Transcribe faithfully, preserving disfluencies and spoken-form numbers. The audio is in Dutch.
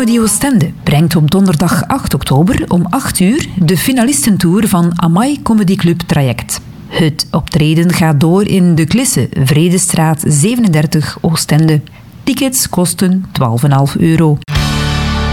Comedy Oostende brengt op donderdag acht oktober om acht uur de finalistentour van Amai Comedy Club Traject. Het optreden gaat door in De Klisse, Vredestraat zevenendertig, Oostende. Tickets kosten twaalf komma vijf euro.